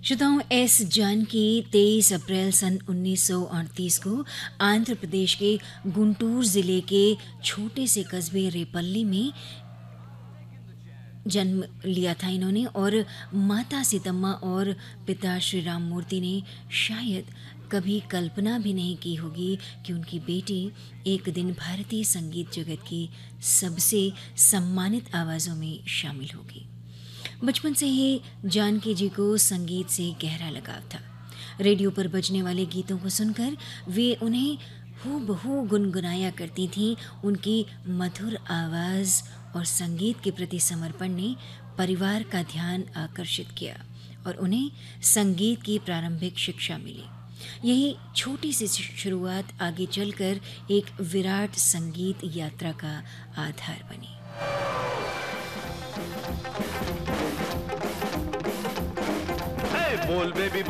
श्रोताओं, एस जानकी 23 अप्रैल सन 1938 को आंध्र प्रदेश के गुंटूर जिले के छोटे से कस्बे रेपल्ली में जन्म लिया था इन्होंने। और माता सीतम्मा और पिता श्री राम मूर्ति ने शायद कभी कल्पना भी नहीं की होगी कि उनकी बेटी एक दिन भारतीय संगीत जगत की सबसे सम्मानित आवाज़ों में शामिल होगी। बचपन से ही जानकी जी को संगीत से गहरा लगाव था। रेडियो पर बजने वाले गीतों को सुनकर वे उन्हें हूबहू गुनगुनाया करती थीं। उनकी मधुर आवाज़ और संगीत के प्रति समर्पण ने परिवार का ध्यान आकर्षित किया और उन्हें संगीत की प्रारंभिक शिक्षा मिली। यही छोटी सी शुरुआत आगे चलकर एक विराट संगीत यात्रा का आधार बनी। बोल बेबी